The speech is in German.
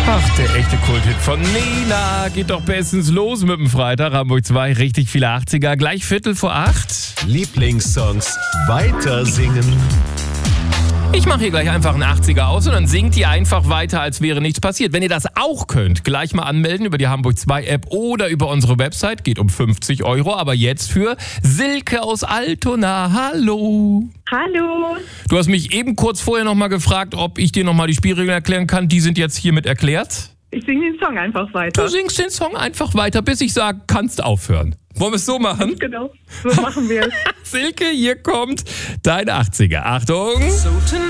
Ach, der echte Kulthit von Nena. Geht doch bestens los mit dem Freitag. Hamburg 2, richtig viele 80er. Gleich 7:45. Lieblingssongs weiter singen. Ich mache hier gleich einfach einen 80er aus und dann singt ihr einfach weiter, als wäre nichts passiert. Wenn ihr das auch könnt, gleich mal anmelden über die Hamburg 2 App oder über unsere Website. Geht um 50 €. Aber jetzt für Silke aus Altona. Hallo. Hallo. Du hast mich eben kurz vorher nochmal gefragt, ob ich dir nochmal die Spielregeln erklären kann. Die sind jetzt hiermit erklärt. Ich singe den Song einfach weiter. Du singst den Song einfach weiter, bis ich sage, kannst aufhören. Wollen wir es so machen? Genau, so machen wir es. Silke, hier kommt dein 80er. Achtung.